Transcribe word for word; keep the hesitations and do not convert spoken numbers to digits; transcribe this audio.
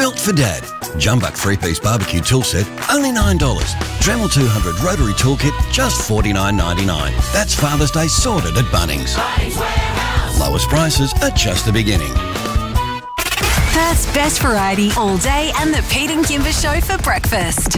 Built for Dad. Jumbuck three-piece barbecue tool set, only nine dollars. Dremel two hundred rotary toolkit, just forty-nine ninety-nine. That's Father's Day sorted at Bunnings. Bunnings Warehouse. Lowest prices are just the beginning. Perth's best variety all day and the Pete and Kimber Show for breakfast.